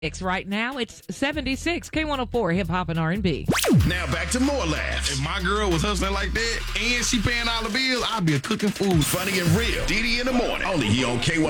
Right now, it's 76 K104 Hip Hop and R&B. Now back to more laughs. If my girl was hustling like that and she paying all the bills, I'd be a cooking food. Funny and real. Didi in the morning. Only here on K104.